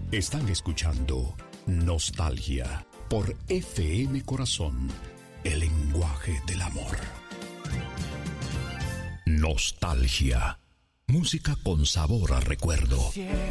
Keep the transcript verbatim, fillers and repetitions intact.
Están escuchando Nostalgia por F M Corazón, el lenguaje del amor. Nostalgia, música con sabor a recuerdo.